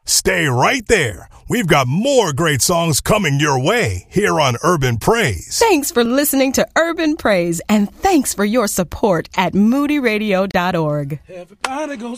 Stay right there. We've got more great songs coming your way here on Urban Praise. Thanks for listening to Urban Praise, and thanks for your support at moodyradio.org. Everybody goes